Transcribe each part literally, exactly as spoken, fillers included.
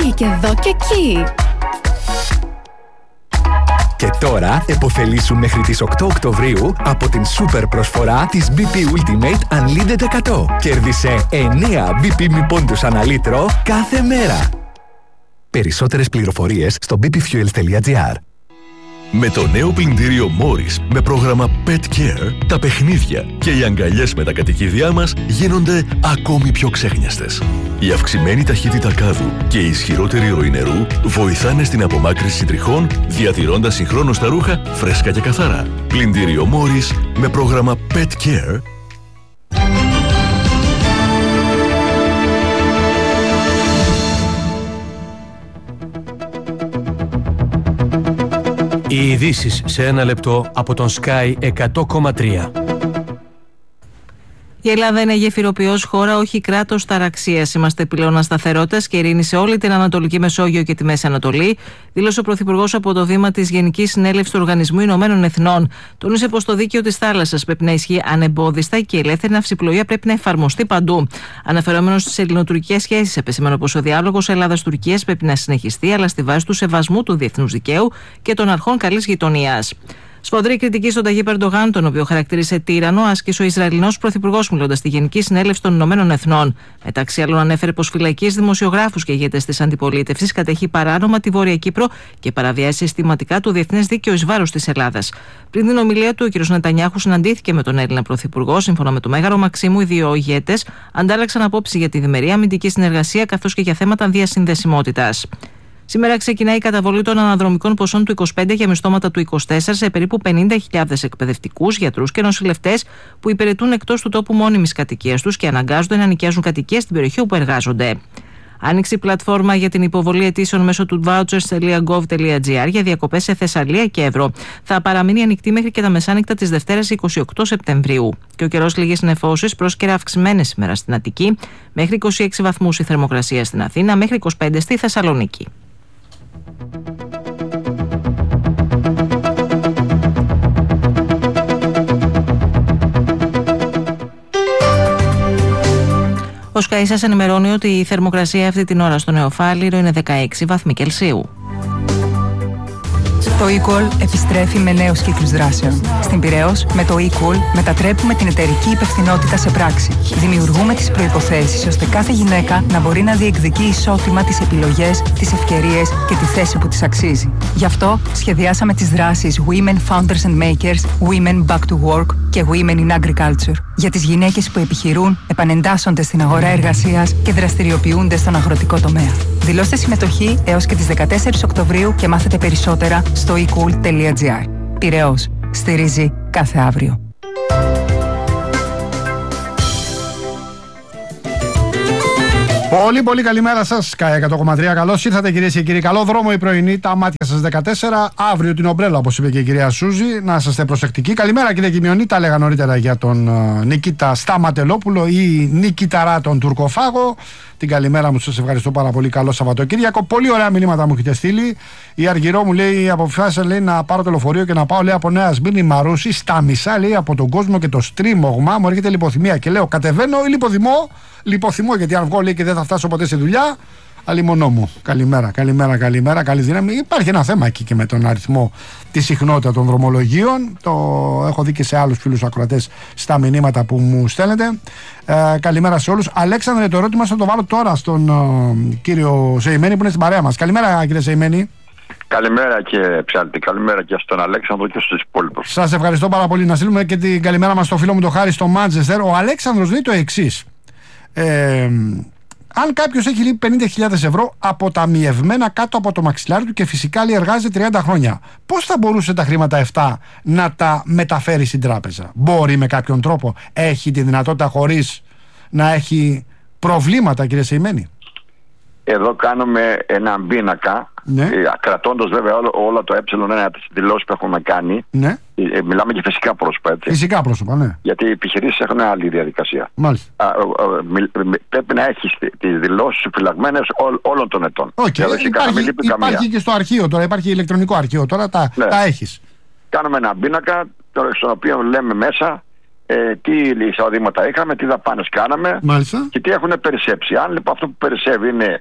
εκεί και εδώ και εκεί. Και τώρα επωφελήσου μέχρι τις οκτώ Οκτωβρίου από την σούπερ προσφορά της μπι πι Ultimate Unlimited εκατό. Κέρδισε εννέα μπι πι μη πόντους ανά λίτρο κάθε μέρα. Περισσότερες πληροφορίες στο μπι πι fuels τελεία τζι άρ. Με το νέο πλυντήριο Morris με πρόγραμμα Pet Care, τα παιχνίδια και οι αγκαλιές με τα κατοικίδια μας γίνονται ακόμη πιο ξέχνιαστες. Η αυξημένη ταχύτητα κάδου και η ισχυρότερη ροή νερού βοηθάνε στην απομάκρυνση τριχών, διατηρώντας συγχρόνως τα ρούχα φρέσκα και καθαρά. Πλυντήριο Morris με πρόγραμμα Pet Care. Οι ειδήσεις σε ένα λεπτό από τον Sky εκατό κόμμα τρία. Η Ελλάδα είναι γεφυροποιός χώρα, όχι κράτος ταραξίας. Είμαστε πυλώνα σταθερότητας και ειρήνη σε όλη την Ανατολική Μεσόγειο και τη Μέση Ανατολή, δήλωσε ο Πρωθυπουργός από το βήμα της Γενικής Συνέλευσης του Οργανισμού Ηνωμένων Εθνών. Τόνισε πως το δίκαιο της θάλασσας πρέπει να ισχύει ανεμπόδιστα και η ελεύθερη ναυσιπλοεία πρέπει να εφαρμοστεί παντού. Αναφερόμενος στις ελληνοτουρκικές σχέσεις, επεσήμανε πως ο διάλογος Ελλάδας-Τουρκίας πρέπει να συνεχιστεί, αλλά στη βάση του σεβασμού του διεθνούς δικαίου και των αρχών καλής γειτονίας. Σφοδρή κριτική στον Ταγίπ Ερντογάν, τον οποίο χαρακτήρισε τύραννο, άσκησε ο Ισραηλινός Πρωθυπουργός μιλώντας στη Γενική Συνέλευση των Ηνωμένων Εθνών. Μεταξύ άλλων, ανέφερε πως φυλακίζει δημοσιογράφους και ηγέτες της αντιπολίτευσης, κατέχει παράνομα τη Βόρεια Κύπρο και παραβιάζει συστηματικά το διεθνές δίκαιο εις βάρος της Ελλάδας. Πριν την ομιλία του, ο κ. Νετανιάχου συναντήθηκε με τον Έλληνα Πρωθυπουργό. Σύμφωνα με το Μέγαρο Μαξίμου, οι δύο ηγέτες αντάλλαξαν απόψη για τη διμερή αμυντική συνεργασία καθώς και για θέματα διασυνδεσιμότητας. Σήμερα ξεκινάει η καταβολή των αναδρομικών ποσών του είκοσι πέντε για μισθώματα του είκοσι τέσσερα σε περίπου πενήντα χιλιάδες εκπαιδευτικούς, γιατρούς και νοσηλευτές που υπηρετούν εκτός του τόπου μόνιμης κατοικίας τους και αναγκάζονται να νοικιάζουν κατοικίες στην περιοχή όπου εργάζονται. Άνοιξε η πλατφόρμα για την υποβολή αιτήσεων μέσω του vouchers τελεία gov τελεία gr για διακοπές σε Θεσσαλία και Εύρο. Θα παραμείνει ανοιχτή μέχρι και τα μεσάνυχτα της Δευτέρας εικοστή ογδόη Σεπτεμβρίου. Και ο καιρός λίγης νεφώσεις πρόσκειρα αυξημένες σήμερα στην Αττική, μέχρι είκοσι έξι βαθμούς η θερμοκρασία στην Αθήνα, μέχρι είκοσι πέντε στη Θεσσαλονίκη. Ο Sky σας ενημερώνει ότι η θερμοκρασία αυτή την ώρα στο Νεοφάλιρο είναι δεκαέξι βαθμοί Κελσίου. Το eCall επιστρέφει με νέους κύκλους δράσεων. Στην Πειραιώς, με το eCall μετατρέπουμε την εταιρική υπευθυνότητα σε πράξη. Δημιουργούμε τις προϋποθέσεις ώστε κάθε γυναίκα να μπορεί να διεκδικεί ισότιμα τις επιλογές, τις ευκαιρίες και τη θέση που της αξίζει. Γι' αυτό σχεδιάσαμε τις δράσεις Women Founders and Makers, Women Back to Work και Women in Agriculture. Για τις γυναίκες που επιχειρούν, επανεντάσσονται στην αγορά εργασίας και δραστηριοποιούνται στον αγροτικό τομέα. Δηλώστε συμμετοχή έως και τις δεκατέσσερις Οκτωβρίου και μάθετε περισσότερα στο e cool τελεία gr. Πειραιώς. Στηρίζει κάθε αύριο. Πολύ πολύ καλημέρα σας, Sky εκατό κόμμα τρία. Καλώς ήρθατε κυρίες και κύριοι. Καλό δρόμο η πρωινή, τα μάτια σας δεκατέσσερα. Αύριο την ομπρέλα, όπως είπε και η κυρία Σούζη. Να είστε προσεκτικοί. Καλημέρα κύριε Κιμιονή. Τα έλεγα νωρίτερα για τον uh, Νικήτα Σταματελόπουλο ή Νικηταρά τον Τουρκοφάγο. Την καλημέρα μου, σας ευχαριστώ πάρα πολύ. Καλό Σαββατοκύριακο. Πολύ ωραία μηνύματα μου έχετε στείλει. Η Αργυρό μου λέει: αποφάσισα λέει, να πάρω το λεωφορείο και να πάω λέει, από Νέα Σμύρνη Μαρούσι στα μισά λέει, από τον κόσμο και το στρίμωγμα. Μου έρχεται λιποθυμία και λέω: κατεβαίνω ή λιποθυμώ. Λιποθυμώ γιατί αν βγω λέει, και δεν θα φτάσω ποτέ στη δουλειά. Αλλημονό μου. Καλημέρα, καλημέρα, καλημέρα. Καλή δύναμη. Υπάρχει ένα θέμα εκεί και με τον αριθμό, τη συχνότητα των δρομολογίων. Το έχω δει και σε άλλους φίλους ακροατές στα μηνύματα που μου στέλνετε. Ε, καλημέρα σε όλους. Αλέξανδρε, το ερώτημα θα το βάλω τώρα στον ε, κύριο Σεϊμένη που είναι στην παρέα μας. Καλημέρα, κύριε Σεϊμένη. Καλημέρα και Ψάλτη, καλημέρα και στον Αλέξανδρο και στους υπόλοιπους. Σας ευχαριστώ πάρα πολύ. Να στείλουμε και την καλημέρα μας στο φίλο μου το Χάρη στο Μάντσεστερ. Ο Αλέξανδρος λέει το εξής. Ε, αν κάποιος έχει λείπει πενήντα χιλιάδες ευρώ αποταμιευμένα κάτω από το μαξιλάρι του και φυσικά λέει εργάζεται τριάντα χρόνια, πώς θα μπορούσε τα χρήματα αυτά να τα μεταφέρει στην τράπεζα? Μπορεί με κάποιον τρόπο? Έχει τη δυνατότητα χωρίς να έχει προβλήματα, κύριε Σεϊμένη? Εδώ κάνουμε έναν πίνακα, ναι. κρατώντας βέβαια όλο, όλο το ε1 τις δηλώσεις που έχουμε κάνει. Ναι. Ε, μιλάμε και φυσικά πρόσωπα, έτσι. Φυσικά πρόσωπα, ναι. Γιατί οι επιχειρήσεις έχουν άλλη διαδικασία. Μάλιστα. Α, α, α, μι, μι, πρέπει να έχεις τις δηλώσεις φυλαγμένες όλ, όλων των ετών. Okay. Υπάρχει, υπάρχει, υπάρχει και στο αρχείο τώρα, υπάρχει ηλεκτρονικό αρχείο τώρα, τα, ναι. τα έχεις. Κάνουμε έναν πίνακα, στον οποίο λέμε μέσα ε, τι εισοδήματα είχαμε, τι δαπάνες κάναμε. Μάλιστα. Και τι έχουν περισσέψει. Αν λοιπόν αυτό που περισσεύει είναι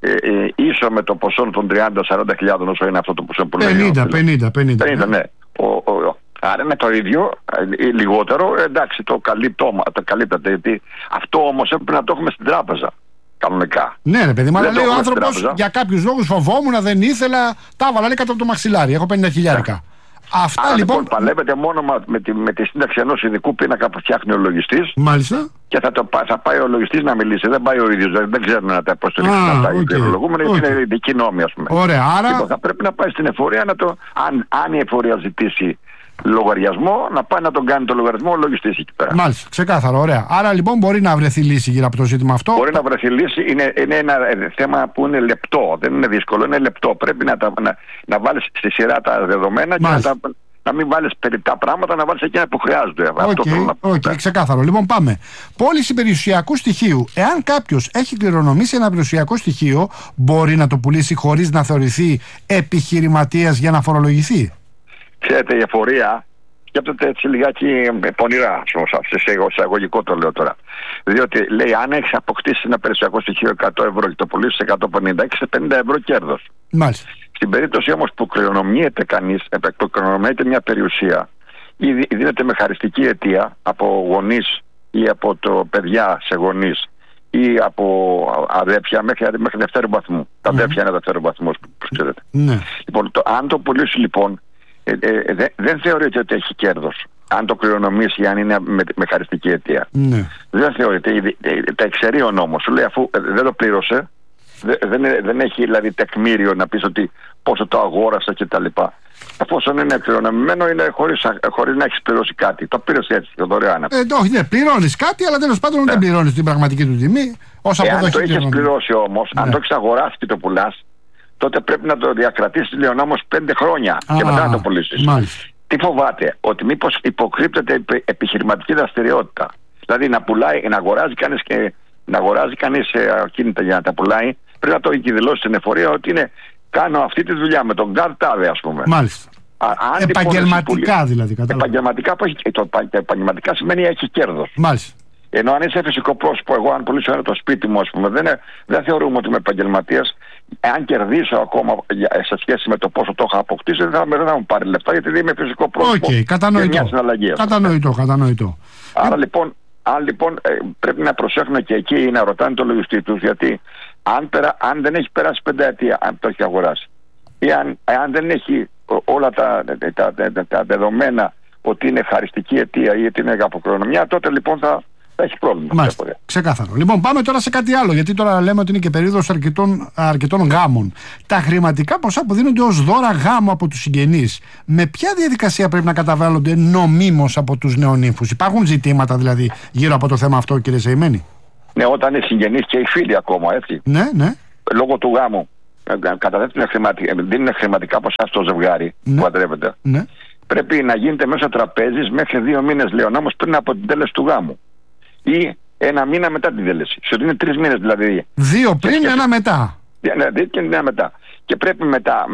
ε, ε, ίσο με το ποσό των τριάντα με σαράντα χιλιάδων, όσο είναι αυτό το ποσό που λέει. πενήντα, πενήντα, πενήντα. πενήντα, ναι. Ο, ο, άρα είναι το ίδιο ή λιγότερο, εντάξει, το καλύπτεται. Γιατί αυτό όμως έπρεπε να το έχουμε στην τράπεζα. Κανονικά. Ναι, ρε παιδί, μα λέει ο άνθρωπος για κάποιους λόγους φοβόμουν, δεν ήθελα, τα έβαλα λέει κάτω από το μαξιλάρι. Έχω πενήντα χιλιάρικα. Αυτά άρα, λοιπόν. λοιπόν παλεύετε μόνο με τη, με τη σύνταξη ενός ειδικού πίνακα που φτιάχνει ο λογιστής. Μάλιστα. Και θα, το, θα πάει ο λογιστής να μιλήσει. Δεν πάει ο ίδιος. Δεν, δεν ξέρουν να τα υποστηρίξουν αυτά οι πληρολογούμενοι. Okay. Είναι ειδική νόμη, ας πούμε. Ωραία, άρα. Λοιπόν, θα πρέπει να πάει στην εφορία να το. Αν, αν η εφορία ζητήσει λογαριασμό, να πάει να τον κάνει το λογαριασμό ο λογιστής εκεί πέρα. Μάλιστα, ξεκάθαρο, ωραία. Άρα λοιπόν μπορεί να βρεθεί λύση γύρω από το ζήτημα αυτό. Μπορεί να βρεθεί λύση. Είναι, είναι ένα θέμα που είναι λεπτό. Δεν είναι δύσκολο, είναι λεπτό. Πρέπει να, τα, να, να βάλεις στη σειρά τα δεδομένα. Μάλιστα. Και να, τα, να μην βάλεις περιττά πράγματα, να βάλεις εκείνα που χρειάζονται. Okay, αυτό θέλω να πω. Okay, ξεκάθαρο. Λοιπόν, πάμε. Πώληση περιουσιακού στοιχείου. Εάν κάποιος έχει κληρονομήσει ένα περιουσιακό στοιχείο, μπορεί να το πουλήσει χωρίς να θεωρηθεί επιχειρηματίας για να φορολογηθεί. Ξέρετε, η εφορία σκέπτεται έτσι λιγάκι πονηρά, σε εισαγωγικό το λέω τώρα. Διότι λέει, αν έχεις αποκτήσει ένα περιουσιακό στοιχείο εκατό ευρώ και το πουλήσεις εκατόν πενήντα, έχεις πενήντα ευρώ κέρδος. Μάλιστα. Στην περίπτωση όμως που κληρονομιέται κανείς, που κληρονομιέται μια περιουσία ή δίνεται με χαριστική αιτία από γονείς ή από το παιδιά σε γονείς ή από αδέρφια μέχρι, μέχρι δευτέρου βαθμού. Τα Mm. αδέρφια είναι δευτέρου βαθμού, όπως ξέρετε. Ναι. Λοιπόν, το, αν το πουλήσει λοιπόν, ε, ε, δε, δεν θεωρείται ότι έχει κέρδος. Αν το κληρονομήσει, αν είναι με, με χαριστική αιτία. Ναι. Δεν θεωρείται. Τα εξαιρεί ο νόμος. Σου λέει, αφού δεν το πλήρωσε, δεν, δεν έχει δηλαδή τεκμήριο να πεις ότι πόσο το αγόρασα κτλ. Εφόσον είναι κληρονομημένο, είναι χωρίς, χωρίς να έχεις πληρώσει κάτι. Το πήρες έτσι, το δωρεάν. Ε, όχι, ναι, πληρώνεις κάτι, αλλά τέλος πάντων ναι. δεν πληρώνεις την πραγματική του τιμή. Όσα Εάν το έχεις πληρώσει όμως, ναι. αν το έχεις αγοράσει και το πουλάς, τότε πρέπει να το διακρατήσεις λίγο όμως πέντε χρόνια Α, και μετά να το πουλήσεις. Μάλιστα. Τι φοβάται, ότι μήπως υποκρύπτεται επιχειρηματική δραστηριότητα. Δηλαδή να πουλάει, να αγοράζει κανείς και να αγοράζει κανείς ακίνητα για να τα πουλάει, πρέπει να το έχει δηλώσει στην εφορία ότι είναι, κάνω αυτή τη δουλειά με τον γκάρτάδε, ας πούμε. Μάλιστα. Α, αν επαγγελματικά λοιπόν, δηλαδή. Κατάλαβα. Επαγγελματικά, που έχει, το, το επαγγελματικά σημαίνει έχει κέρδος. Μάλιστα. Ενώ αν είσαι φυσικό πρόσωπο, εγώ αν πουλήσω ένα το σπίτι μου, ας πούμε, δεν, δεν θεωρούμε ότι είμαι επαγγελματίας. Αν κερδίσω ακόμα σε σχέση με το πόσο το έχω αποκτήσει, δεν θα, δεν θα μου πάρει λεφτά, γιατί δεν είμαι φυσικό πρόσωπο. Okay, κατανοητό. Κατανοητό, κατανοητό. Άρα λοιπόν, αν, λοιπόν πρέπει να προσέχουν και εκεί να ρωτάνε το λογιστή τους, γιατί αν, περα, αν δεν έχει περάσει πενταετία, αν το έχει αγοράσει, ή αν, αν δεν έχει όλα τα, τα, τα, τα, τα δεδομένα ότι είναι χαριστική αιτία ή ότι είναι αποκληρονομιά, τότε λοιπόν θα. Έχει πρόβλημα. Μάλιστα. Ξεκάθαρο. Λοιπόν, πάμε τώρα σε κάτι άλλο. Γιατί τώρα λέμε ότι είναι και περίοδος αρκετών, αρκετών γάμων. Τα χρηματικά ποσά που δίνονται ως δώρα γάμου από τους συγγενείς, με ποια διαδικασία πρέπει να καταβάλλονται νομίμως από τους νεονύμφους? Υπάρχουν ζητήματα δηλαδή γύρω από το θέμα αυτό, κύριε Σεϊμένη? Ναι, όταν είναι συγγενείς και οι φίλοι ακόμα, έτσι. Ναι, ναι. Λόγω του γάμου. Καταθέτουν χρηματικά, δίνουν χρηματικά ποσά στο ζευγάρι ναι. που παντρεύεται. Ναι. Πρέπει να γίνεται μέσω τραπέζης μέχρι δύο μήνες, λέει ο νόμος, πριν από την τέλεση του γάμου. Ή ένα μήνα μετά την τέλεση. Σε ότι είναι τρεις μήνες δηλαδή. Δύο πριν, και ένα μετά. Ναι, δύο και ένα μετά. Και πρέπει μετά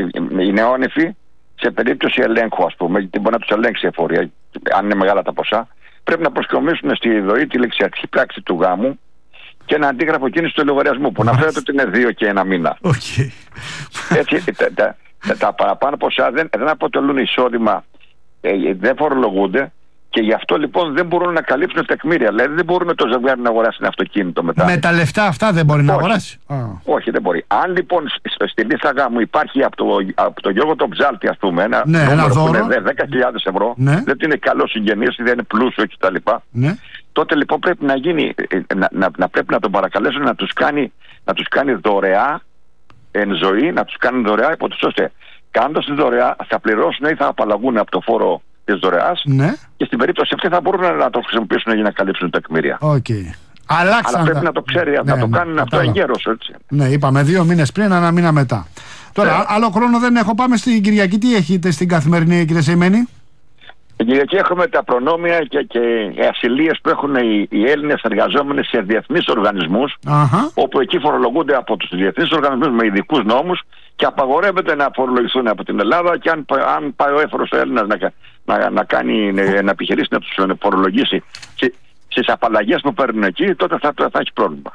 οι νεόνυφοι, σε περίπτωση ελέγχου, ας πούμε, γιατί μπορεί να τους ελέγξει η εφορία, αν είναι μεγάλα τα ποσά, πρέπει να προσκομίσουν στη ΔΟΗ τη λεξιαρχική πράξη του γάμου και ένα αντίγραφο κίνηση του λογαριασμού που να φέρετε ότι είναι δύο και ένα μήνα. Okay. Έτσι, τα, τα, τα, τα παραπάνω ποσά δεν, δεν αποτελούν εισόδημα, ε, δεν φορολογούνται. Και γι' αυτό λοιπόν δεν μπορούν να καλύψουν τεκμήρια. Δηλαδή δεν μπορούν το ζευγάρι να αγοράσει ένα αυτοκίνητο μετά. Με τα λεφτά αυτά δεν μπορεί να όχι. αγοράσει. Όχι, δεν μπορεί. Αν λοιπόν στη λίστα γάμου υπάρχει από το, από το Γιώργο τον Ψάλτη, ας πούμε, ένα, ναι, νούμερο ένα που δώρο. είναι δέκα χιλιάδες ευρώ, ναι. δεν είναι καλό συγγενής, δεν είναι πλούσιο κτλ. Ναι. Τότε λοιπόν πρέπει να γίνει, να, να, να πρέπει να τον παρακαλέσουν να τους κάνει, να τους κάνει δωρεά εν ζωή, να τους κάνει δωρεά υπό τους ώστε κάνοντας τη δωρεά θα πληρώσουν ή θα απαλλαγούν από το φόρο της δωρεάς ναι. και στην περίπτωση αυτή θα μπορούν να το χρησιμοποιήσουν για να καλύψουν τα τεκμήρια. Okay. Αλλά πρέπει τα... να το ξέρει, ναι, να το ναι, κάνουν ναι, αυτό εγκαίρως, έτσι. Ναι, είπαμε δύο μήνες πριν, ένα μήνα μετά. Τώρα, ναι. άλλο χρόνο δεν έχω. Πάμε στην Κυριακή. Τι έχετε στην καθημερινή, κύριε Σεϊμένη? Την Κυριακή έχουμε τα προνόμια και, και οι ασυλίες που έχουν οι, οι Έλληνες εργαζόμενοι σε διεθνείς οργανισμούς, uh-huh. όπου εκεί φορολογούνται από τους διεθνείς οργανισμούς με ειδικούς νόμους και απαγορεύεται να φορολογηθούν από την Ελλάδα και αν, αν πάει ο έφορος ο Έλληνας να, να, να, κάνει, να επιχειρήσει να τους φορολογήσει και στις απαλλαγές που παίρνουν εκεί, τότε θα, θα έχει πρόβλημα.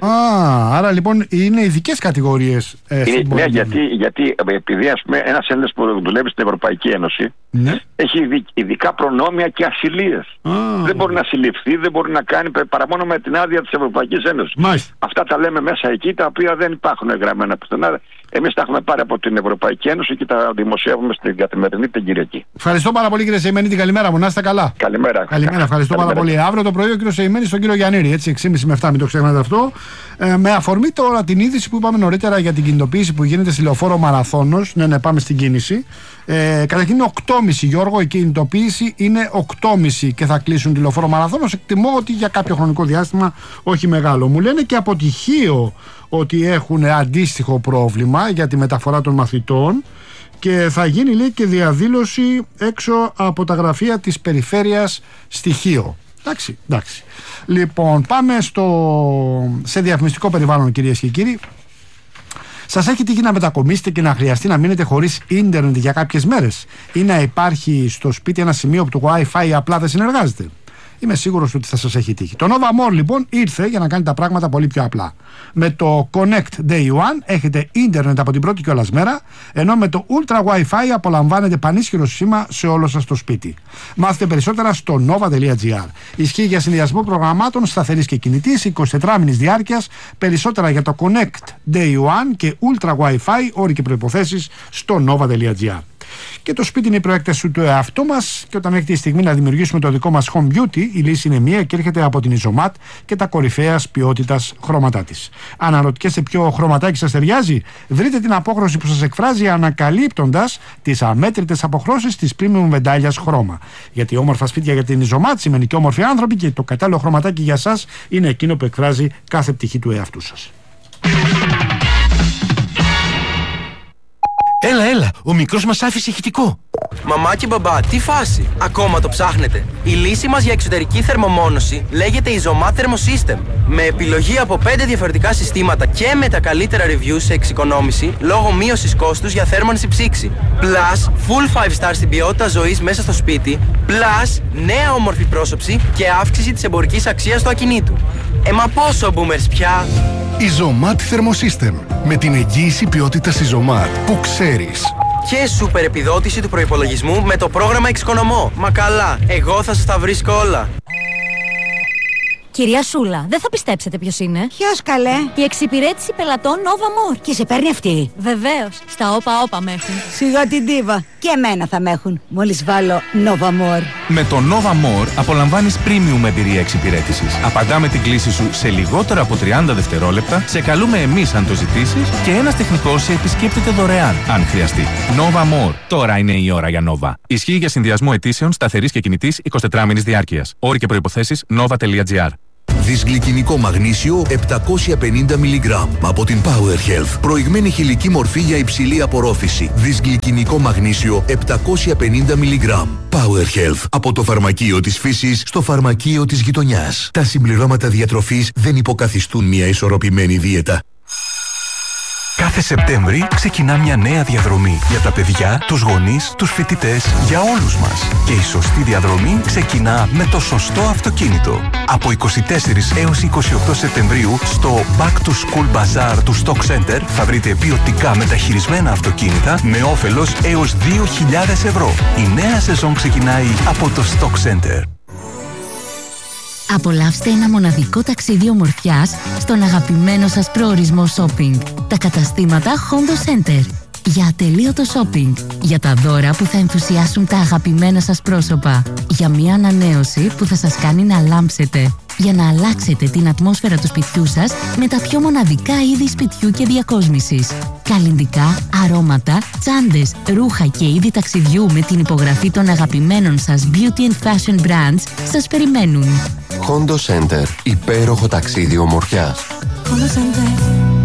Α, άρα λοιπόν είναι ειδικές κατηγορίες. Ε, ναι, γιατί, γιατί επειδή ας πούμε ένας Έλληνας που δουλεύει στην Ευρωπαϊκή Ένωση, ναι, έχει ειδικά προνόμια και ασυλίες. Α, δεν μπορεί να συλληφθεί, δεν μπορεί να κάνει παρά μόνο με την άδεια της Ευρωπαϊκής Ένωσης. Μάλιστα. Αυτά τα λέμε μέσα εκεί, τα οποία δεν υπάρχουν γραμμένα πουθενά. Εμείς τα έχουμε πάρει από την Ευρωπαϊκή Ένωση και τα δημοσιεύουμε στην καθημερινή την Κυριακή. Ευχαριστώ πάρα πολύ, κύριε Σεϊμένη. Την καλημέρα μου. Να είστε καλά. Καλημέρα. Καλημέρα. Ευχαριστώ καλημέρα. πάρα πολύ. Αύριο το πρωί ο κύριο Σεϊμένη στον κύριο Γιαννήρη. Έτσι, έξι και μισή με επτά, μην το ξεχνάτε αυτό. Ε, με αφορμή τώρα την είδηση που είπαμε νωρίτερα για την κινητοποίηση που γίνεται στη λεωφόρο Μαραθώνος. Ναι, ναι, πάμε στην κίνηση. Ε, καταρχήν είναι οκτώ και μισή, Γιώργο. Η κινητοποίηση είναι οκτώ και μισή και θα κλείσουν τη λεωφόρο Μαραθώνος. Εκτιμώ ότι για κάποιο χρονικό διάστημα, όχι μεγάλο. Μου λένε και από τυχείο ότι έχουν αντίστοιχο πρόβλημα για τη μεταφορά των μαθητών και θα γίνει, λέει, και διαδήλωση έξω από τα γραφεία της περιφέρειας στοιχείο. Εντάξει, εντάξει. Λοιπόν, πάμε στο... σε διαφημιστικό περιβάλλον, κυρίες και κύριοι. Σας έχει τύχει να μετακομίσετε και να χρειαστεί να μείνετε χωρίς ίντερνετ για κάποιες μέρες ή να υπάρχει στο σπίτι ένα σημείο που το Wi-Fi απλά δεν συνεργάζεται? Είμαι σίγουρος ότι θα σας έχει τύχει. Το Nova More λοιπόν ήρθε για να κάνει τα πράγματα πολύ πιο απλά. Με το Connect Day One έχετε ίντερνετ από την πρώτη κιόλας μέρα, ενώ με το Ultra Wi-Fi απολαμβάνετε πανίσχυρο σήμα σε όλο σας το σπίτι. Μάθετε περισσότερα στο nova τελεία gr. Ισχύει για συνδυασμό προγραμμάτων σταθερής και κινητής, εικοσιτετράμινης διάρκειας. Περισσότερα για το Connect Day One και Ultra Wi-Fi, όροι και προϋποθέσεις στο nova τελεία gr. Και το σπίτι είναι η προέκταση του εαυτού μας, και όταν έρχεται η στιγμή να δημιουργήσουμε το δικό μας home beauty, η λύση είναι μία και έρχεται από την Isomat και τα κορυφαίας ποιότητας χρώματά της. Αναρωτιέσαι ποιο χρωματάκι σας ταιριάζει? Βρείτε την απόχρωση που σας εκφράζει ανακαλύπτοντας τις αμέτρητες αποχρώσεις της premium βεντάλιας χρώμα. Γιατί όμορφα σπίτια για την Isomat σημαίνει και όμορφοι άνθρωποι, και το κατάλληλο χρωματάκι για σας είναι εκείνο που εκφράζει κάθε πτυχή του εαυτού σας. Έλα, έλα, ο μικρός μας άφησε ηχητικό. Μαμά και μπαμπά, τι φάση, ακόμα το ψάχνετε? Η λύση μας για εξωτερική θερμομόνωση λέγεται Isomat Thermosystem. Με επιλογή από πέντε διαφορετικά συστήματα και με τα καλύτερα reviews σε εξοικονόμηση λόγω μείωσης κόστους για θέρμανση ψήξη. Plus, full five star στην ποιότητα ζωής μέσα στο σπίτι. Plus, νέα όμορφη πρόσωψη και αύξηση της εμπορικής αξίας του ακινήτου. Ε, μα πόσο boomers πια! Isomat Thermosystem. Με την εγγύηση ποιότητας Isomat που ξέρεις. Και σούπερ επιδότηση του προϋπολογισμού με το πρόγραμμα Εξοικονομώ. Μα καλά, εγώ θα σας τα βρίσκω όλα. Κυρία Σούλα, δεν θα πιστέψετε ποιος είναι. Ποιος, καλέ? Η εξυπηρέτηση πελατών Nova More. Και σε παίρνει αυτή? Βεβαίως, στα όπα όπα με έχουν. Σιγά την τίβα. Και εμένα θα με έχουν, μόλις βάλω Nova More. Με το Nova More απολαμβάνεις premium εμπειρία εξυπηρέτησης. Απαντάμε την κλήση σου σε λιγότερα από τριάντα δευτερόλεπτα, σε καλούμε εμείς αν το ζητήσεις και ένας τεχνικός σε επισκέπτεται δωρεάν αν χρειαστεί. Nova More. Τώρα είναι η ώρα για Nova. Ισχύει για συνδυασμό αιτήσεων σταθερής και κινητής εικοσιτετράμινης διάρκειας. Όροι και προϋποθέσεις nova τελεία gr. Δυσγλυκινικό μαγνήσιο επτακόσια πενήντα μιλιγκράμμ από την Power Health. Προηγμένη χηλική μορφή για υψηλή απορρόφηση. Δυσγλυκινικό μαγνήσιο επτακόσια πενήντα μιλιγκράμμ. Power Health. Από το φαρμακείο της φύσης στο φαρμακείο της γειτονιάς. Τα συμπληρώματα διατροφής δεν υποκαθιστούν μια ισορροπημένη δίαιτα. Κάθε Σεπτέμβρη ξεκινά μια νέα διαδρομή για τα παιδιά, τους γονείς, τους φοιτητές, για όλους μας. Και η σωστή διαδρομή ξεκινά με το σωστό αυτοκίνητο. Από είκοσι τέσσερις έως είκοσι οκτώ Σεπτεμβρίου στο Back to School Bazaar του Stock Center θα βρείτε ποιοτικά μεταχειρισμένα αυτοκίνητα με όφελος έως δύο χιλιάδες ευρώ. Η νέα σεζόν ξεκινάει από το Stock Center. Απολαύστε ένα μοναδικό ταξίδι ομορφιάς στον αγαπημένο σας προορισμό shopping. Τα καταστήματα Hondo Center. Για ατελείωτο shopping. Για τα δώρα που θα ενθουσιάσουν τα αγαπημένα σας πρόσωπα. Για μια ανανέωση που θα σας κάνει να λάμψετε. Για να αλλάξετε την ατμόσφαιρα του σπιτιού σας με τα πιο μοναδικά είδη σπιτιού και διακόσμησης. Καλλυντικά, αρώματα, τσάντες, ρούχα και είδη ταξιδιού με την υπογραφή των αγαπημένων σας beauty and fashion brands σας περιμένουν. Hondo Center. Υπέροχο ταξίδι ομορφιάς. Hondo Center.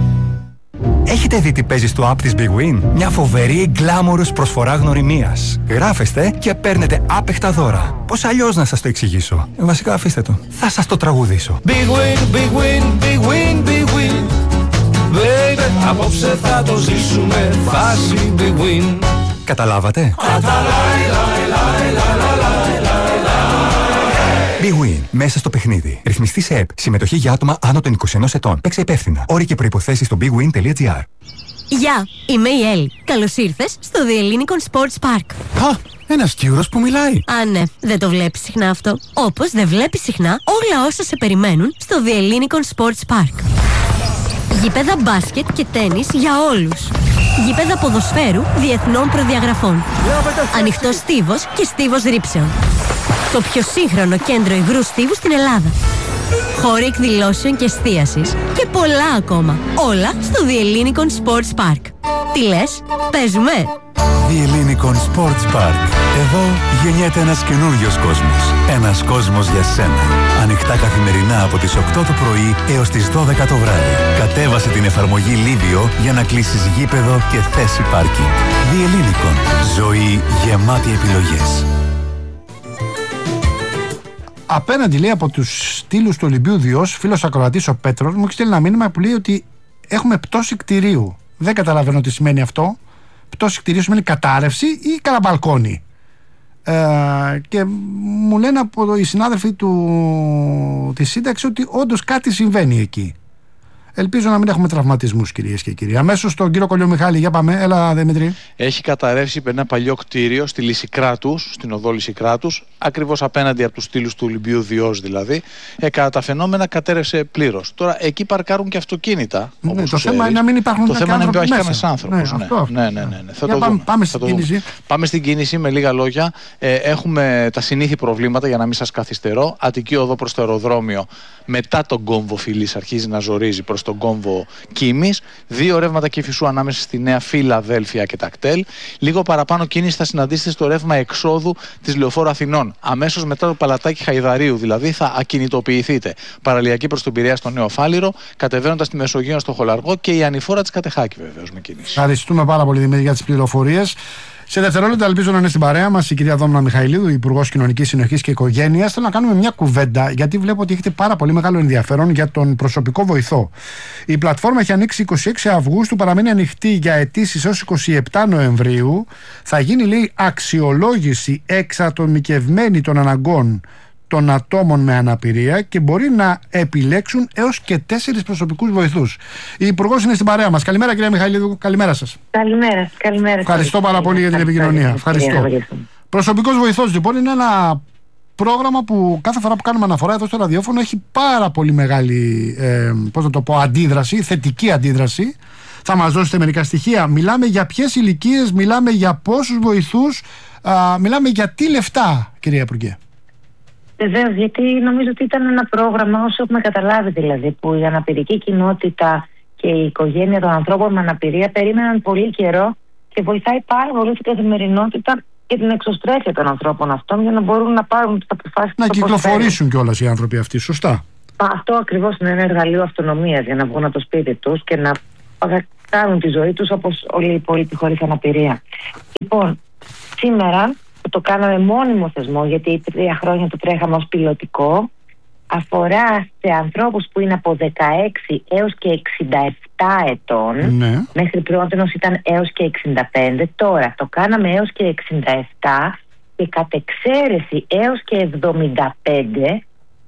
Έχετε δει τι παίζει στο app της Big Win? Μια φοβερή γκλάμορους προσφορά γνωριμίας. Γράφεστε και παίρνετε άπεχτα δώρα. Πώς αλλιώς να σας το εξηγήσω? Ε, βασικά αφήστε το. Θα σας το τραγουδήσω. Big Win, Big Win, Big Win, Big Win. Baby, απόψε θα το ζήσουμε φάση Big Win. Καταλάβατε? Big Win. Μέσα στο παιχνίδι. Ρυθμιστή σε ΕΠ. Συμμετοχή για άτομα άνω των είκοσι ένα ετών. Παίξε υπεύθυνα. Όροι και προϋποθέσεις στο big win τελεία gr. Γεια, είμαι η Έλλη. Καλώς ήρθες στο The Ellinikon Sports Park. Α, ένας Κύρος που μιλάει. Α, ναι, δεν το βλέπεις συχνά αυτό. Όπως δεν βλέπεις συχνά όλα όσα σε περιμένουν στο The Ellinikon Sports Park. Γήπεδα μπάσκετ και τένις για όλους. Γήπεδα ποδοσφαίρου διεθνών προδιαγραφών. Ανοιχτός στίβος και στίβος ρήψεων. Το πιο σύγχρονο κέντρο υγρού στίβου στην Ελλάδα. Χώροι εκδηλώσεων και εστίασης και πολλά ακόμα. Όλα στο The Ellinikon Sports Park. Τι λες, παίζουμε? The Ellinikon Sports Park. Εδώ γεννιέται ένας καινούριος κόσμος. Ένας κόσμος για σένα. Ανοιχτά καθημερινά από τις οκτώ το πρωί έως τις δώδεκα το βράδυ. Κατέβασε την εφαρμογή Livio για να κλείσεις γήπεδο και θέση πάρκινγκ. The Ellinikon. Ζωή γεμάτη επιλογές. Απέναντι, λέει, από τους στήλους του Ολυμπίου Διός, φίλος ακροατής ο Πέτρος μου έχει στείλει ένα μήνυμα που λέει ότι έχουμε πτώση κτηρίου. Δεν καταλαβαίνω τι σημαίνει αυτό. Πτώση κτηρίου σημαίνει κατάρρευση ή καραμπαλκόνι. Ε, και μου λένε από οι συνάδελφοι του, της σύνταξη ότι όντως κάτι συμβαίνει εκεί. Ελπίζω να μην έχουμε τραυματισμούς, κυρίες και κύριοι. Αμέσως στον κύριο Κολιομιχάλη, για πάμε. Έλα, Δημήτρη. Έχει καταρρεύσει ένα παλιό κτίριο στη Λυσικράτους, στην οδό Λυσικράτους, ακριβώς απέναντι από τους στήλους του Ολυμπίου Διός δηλαδή. Ε, κατά τα φαινόμενα κατέρευσε πλήρως. Τώρα εκεί παρκάρουν και αυτοκίνητα. Ναι, το ξέρεις. θέμα είναι να μην υπάρχουν Το θέμα είναι να μην υπάρχει κανένας άνθρωπος. Ναι, ναι, αυτό, ναι, ναι, ναι, ναι. Θα Για το πάμε, δούμε. πάμε Θα στην το κίνηση. δούμε. Πάμε στην κίνηση με λίγα λόγια. Ε, έχουμε τα συνήθη προβλήματα για να μην σας καθυστερώ. Αττική οδό προς το αεροδρόμιο μετά τον κόμβο Φιλής αρχίζει να ζορίζει προς τον κόμβο Κίμης. Δύο ρεύματα Κηφισού ανάμεσα στη Νέα Φιλαδέλφια και Τακτέλ. Λίγο παραπάνω κίνηση θα συναντήσετε στο ρεύμα εξόδου της Λεωφόρου Αθηνών. Αμέσως μετά το Παλατάκι Χαϊδαρίου, δηλαδή θα ακινητοποιηθείτε. Παραλιακή προς τον Πειραιά στο Νέο Φάληρο, κατεβαίνοντας τη Μεσογείο στο Χολαργό και η ανηφόρα της Κατεχάκη βεβαίως με κίνηση. Ευχαριστούμε πάρα πολύ, Δημήτρη, για τις πληροφορίες. Σε δευτερόλεπτα, ελπίζω να είναι στην παρέα μας η κυρία Δόμνα Μιχαηλίδου, Υπουργός Κοινωνικής Συνοχής και Οικογένειας. Θέλω να κάνουμε μια κουβέντα, γιατί βλέπω ότι έχετε πάρα πολύ μεγάλο ενδιαφέρον για τον προσωπικό βοηθό. Η πλατφόρμα έχει ανοίξει είκοσι έξι Αυγούστου, παραμένει ανοιχτή για αιτήσεις έως είκοσι επτά Νοεμβρίου. Θα γίνει, λέει, αξιολόγηση εξατομικευμένη των αναγκών των ατόμων με αναπηρία και μπορεί να επιλέξουν έως και τέσσερις προσωπικούς βοηθούς. Η Υπουργός είναι στην παρέα μας. Καλημέρα, κυρία Μιχαηλίδου. Καλημέρα σας. Καλημέρα. Καλημέρα. Ευχαριστώ πάρα πολύ για την επικοινωνία. Ευχαριστώ. Προσωπικός βοηθός, λοιπόν, είναι ένα πρόγραμμα που κάθε φορά που κάνουμε αναφορά εδώ στο ραδιόφωνο έχει πάρα πολύ μεγάλη ε, πώς να το πω, αντίδραση, θετική αντίδραση. Θα μας δώσετε μερικά στοιχεία. Μιλάμε για ποιες ηλικίες, μιλάμε για πόσους βοηθούς, α, μιλάμε για τι λεφτά, κυρία Υπουργέ? Βεβαίως, γιατί νομίζω ότι ήταν ένα πρόγραμμα, όσο έχουμε καταλάβει δηλαδή, που η αναπηρική κοινότητα και η οικογένεια των ανθρώπων με αναπηρία περίμεναν πολύ καιρό και βοηθάει πάρα πολύ στην καθημερινότητα και την εξωστρέφεια των ανθρώπων αυτών για να μπορούν να πάρουν τις αποφάσεις. Να κυκλοφορήσουν κιόλας οι άνθρωποι αυτοί, σωστά. Αυτό ακριβώς είναι ένα εργαλείο αυτονομίας για να βγουν από το σπίτι τους και να κάνουν τη ζωή τους όπως όλοι οι υπόλοιποι χωρίς αναπηρία. Λοιπόν, σήμερα το κάναμε μόνιμο θεσμό, γιατί τρία χρόνια το τρέχαμε ως πιλωτικό, αφορά σε ανθρώπους που είναι από δεκαέξι έως και εξήντα επτά ετών. Ναι. Μέχρι πρώτος ήταν έως και εξήντα πέντε. Τώρα το κάναμε έως και εξήντα επτά και κατ' εξαίρεση έως και εβδομήντα πέντε.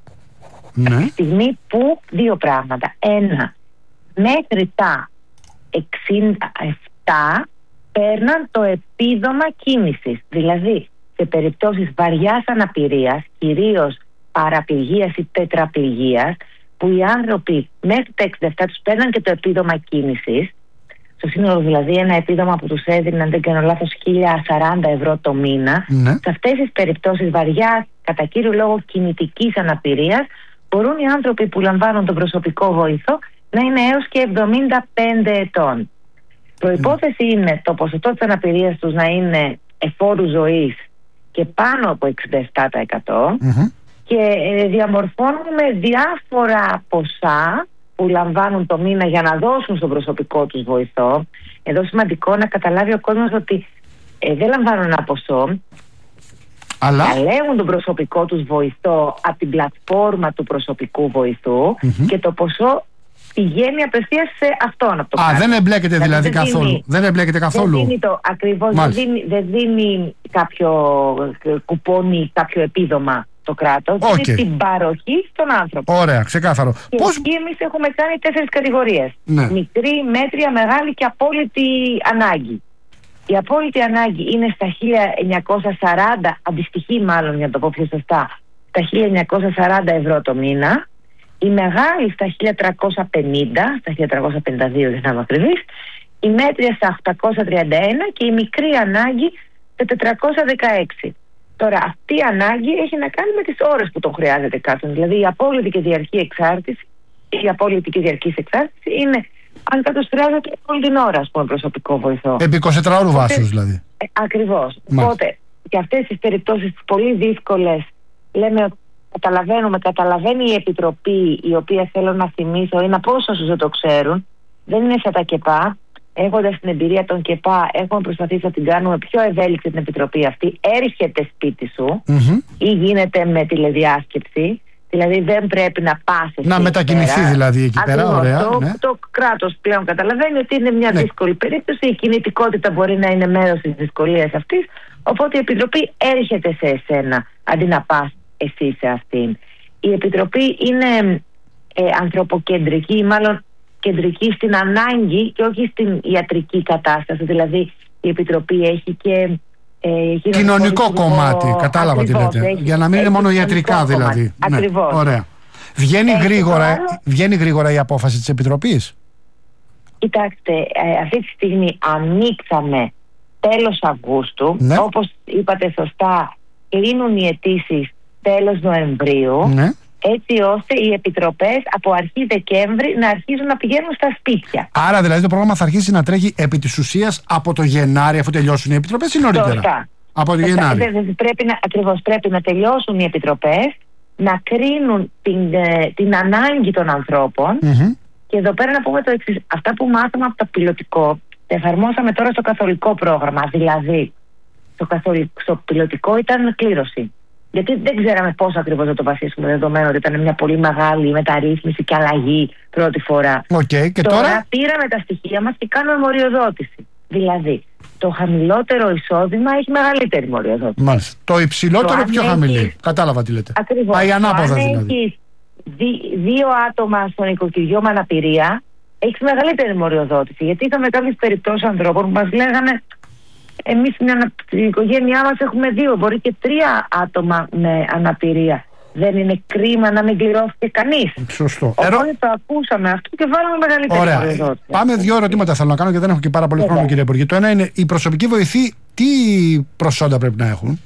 Ναι. Τη στιγμή που δύο πράγματα. Ένα, μέχρι τα εξήντα επτά παίρναν το επίδομα κίνησης. Δηλαδή, σε περιπτώσεις βαριάς αναπηρίας, κυρίως παραπληγίας ή τετραπληγίας, που οι άνθρωποι μέχρι τα εξήντα επτά τους παίρναν και το επίδομα κίνησης, στο σύνολο δηλαδή ένα επίδομα που τους έδιναν, δεν κάνω λάθος, χίλια σαράντα ευρώ το μήνα. Ναι. Σε αυτές τις περιπτώσεις βαριάς, κατά κύριο λόγο κινητικής αναπηρίας, μπορούν οι άνθρωποι που λαμβάνουν τον προσωπικό βοηθό να είναι έως και εβδομήντα πέντε ετών. Προϋπόθεση είναι το ποσοστό της αναπηρίας τους να είναι εφόρου ζωής και πάνω από εξήντα επτά τοις εκατό. Mm-hmm. Και ε, διαμορφώνουμε διάφορα ποσά που λαμβάνουν το μήνα για να δώσουν στον προσωπικό τους βοηθό. Εδώ σημαντικό να καταλάβει ο κόσμος ότι ε, δεν λαμβάνουν ένα ποσό, αλλά διαλέγουν τον προσωπικό τους βοηθό από την πλατφόρμα του προσωπικού βοηθού, mm-hmm. και το ποσό πηγαίνει απευθείας σε αυτόν. Από το Α, κάτω. δεν εμπλέκεται δηλαδή, δηλαδή δεν καθόλου. Δίνει, δεν εμπλέκεται καθόλου. Δεν δίνει το ακριβώς, δεν δίνει, δεν δίνει κάποιο κουπόνι, κάποιο επίδομα το κράτος, Okay. είναι την παροχή στον άνθρωπο. Ωραία, ξεκάθαρο. Και Πώς... εκεί εμείς έχουμε κάνει τέσσερις κατηγορίες. Ναι. Μικρή, μέτρια, μεγάλη και απόλυτη ανάγκη. Η απόλυτη ανάγκη είναι στα χίλια εννιακόσια σαράντα, αντιστοιχεί μάλλον για να το πω πιο σωστά, στα χίλια εννιακόσια σαράντα ευρώ το μήνα. Η μεγάλη στα χίλια τριακόσια πενήντα, στα χίλια τριακόσια πενήντα δύο δεν θα είμαι ακριβής. Η μέτρια στα οκτακόσια τριάντα ένα και η μικρή ανάγκη στα τετρακόσια δεκαέξι. Τώρα αυτή η ανάγκη έχει να κάνει με τις ώρες που τον χρειάζεται κάποιον. Δηλαδή η απόλυτη και διαρκή εξάρτηση, η απόλυτη και διαρκής εξάρτηση είναι αν κάποιος χρειάζεται όλη την ώρα, ας πούμε, προσωπικό βοηθό. Επί εικοσιτετράωρου βάσεως δηλαδή. Ε, ακριβώς. Οπότε και αυτές τις περιπτώσεις πολύ δύσκολες λέμε ότι καταλαβαίνουμε, καταλαβαίνει η Επιτροπή, η οποία θέλω να θυμίσω, είναι από όσους δεν το ξέρουν, δεν είναι σαν τα ΚΕΠΑ. Έχοντας την εμπειρία των ΚΕΠΑ, έχουμε προσπαθήσει να την κάνουμε πιο ευέλικτη την Επιτροπή αυτή. Έρχεται σπίτι σου mm-hmm. ή γίνεται με τηλεδιάσκεψη. Δηλαδή δεν πρέπει να πας εκεί. Να μετακινηθεί πέρα. Δηλαδή εκεί πέρα. Ωραία, το, ναι. το κράτος πλέον καταλαβαίνει ότι είναι μια ναι. δύσκολη περίπτωση. Η κινητικότητα μπορεί να είναι μέρος της δυσκολίας αυτής. Οπότε η Επιτροπή έρχεται σε εσένα αντί να πας εσύ σε αυτήν. Η Επιτροπή είναι ε, ανθρωποκεντρική, ή μάλλον κεντρική στην ανάγκη και όχι στην ιατρική κατάσταση. Δηλαδή η Επιτροπή έχει και ε, κοινωνικό κομμάτι, υπουργό, κατάλαβα ακριβώς, τι λέτε. Έχει, για να μην είναι μόνο ιατρικά δηλαδή. Ακριβώς. Ναι, ωραία. Βγαίνει γρήγορα, άλλο... βγαίνει γρήγορα η απόφαση της Επιτροπής. Κοιτάξτε, ε, αυτή τη στιγμή ανοίξαμε τέλος Αυγούστου. Ναι. Όπως είπατε σωστά, κλείνουν οι αιτήσεις τέλος Νοεμβρίου. Ναι. Έτσι ώστε οι επιτροπές από αρχή Δεκέμβρη να αρχίζουν να πηγαίνουν στα σπίτια. Άρα δηλαδή το πρόγραμμα θα αρχίσει να τρέχει επί της ουσίας από το Γενάρη, αφού τελειώσουν οι επιτροπές, ή νωρίτερα? Σωστά. Από το Σωστά. Γενάρη. Πρέπει να, ακριβώς πρέπει να τελειώσουν οι επιτροπές, να κρίνουν την, την ανάγκη των ανθρώπων. Mm-hmm. Και εδώ πέρα να πούμε το εξής. Αυτά που μάθαμε από το πιλωτικό, τα εφαρμόσαμε τώρα στο καθολικό πρόγραμμα. Δηλαδή, το, καθολικό, στο πιλωτικό ήταν κλήρωση. Γιατί δεν ξέραμε πώς ακριβώς θα το βασίσουμε, δεδομένου ότι ήταν μια πολύ μεγάλη μεταρρύθμιση και αλλαγή πρώτη φορά. Okay, και τώρα, τώρα πήραμε τα στοιχεία μας και κάνουμε μοριοδότηση. Δηλαδή, το χαμηλότερο εισόδημα έχει μεγαλύτερη μοριοδότηση. Μάλιστα. Το υψηλότερο το πιο έχεις... χαμηλή. Κατάλαβα τι λέτε. Ακριβώς. Πάει ανάποδα αν δηλαδή. Έχεις δι, δύο άτομα στον οικοκυριό με αναπηρία, έχεις μεγαλύτερη μοριοδότηση. Γιατί είχαμε κάποιες περιπτώσεις ανθρώπων που μας λέγανε. Εμείς στην οικογένειά μας έχουμε δύο, μπορεί και τρία άτομα με αναπηρία. Δεν είναι κρίμα να μην κληρώθηκε κανείς? Σωστό. Οπότε Ερώ... το ακούσαμε αυτό και βάλαμε μεγαλύτερη μοριοδότηση. Πάμε δύο ερωτήματα θέλω να κάνω και δεν έχω και πάρα πολύ Βέβαια. χρόνο, κύριε Υπουργέ. Το ένα είναι, οι προσωπικοί βοηθοί τι προσόντα πρέπει να έχουν?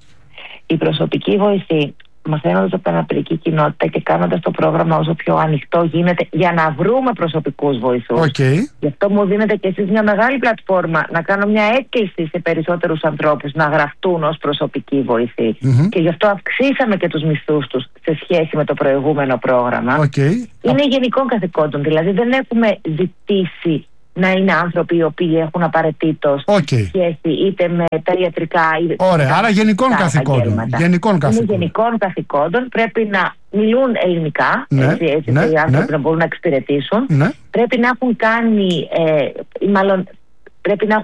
Οι προσωπικοί βοηθοί, μαθαίνοντας από την αναπηρική κοινότητα και κάνοντας το πρόγραμμα όσο πιο ανοιχτό γίνεται για να βρούμε προσωπικούς βοηθούς. Okay. Γι' αυτό μου δίνετε και εσείς μια μεγάλη πλατφόρμα να κάνω μια έκκληση σε περισσότερους ανθρώπους να γραφτούν ως προσωπικοί βοηθοί. Mm-hmm. Και γι' αυτό αυξήσαμε και τους μισθούς τους σε σχέση με το προηγούμενο πρόγραμμα. Okay. Είναι γενικών καθηκόντων, δηλαδή δεν έχουμε ζητήσει να είναι άνθρωποι οι οποίοι έχουν απαραίτητος okay. σχέση είτε με τα ιατρικά είτε. Ωραία, άρα γενικών καθηκόντων. Γενικών καθηκόντων. Είναι γενικών καθηκόντων. Πρέπει να μιλούν ελληνικά, ναι, έτσι, έτσι ναι, οι άνθρωποι ναι. να μπορούν να εξυπηρετήσουν. Ναι. Πρέπει να έχουν κάνει, ε, ή μάλλον πρέπει να